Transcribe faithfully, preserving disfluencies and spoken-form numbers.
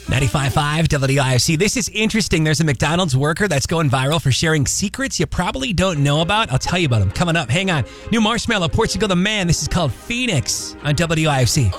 ninety-five point five W I F C. This is interesting. There's a McDonald's worker that's going viral for sharing secrets you probably don't know about. I'll tell you about them coming up. Hang on. New Marshmallow, Portugal the Man. This is called Phoenix on W I F C.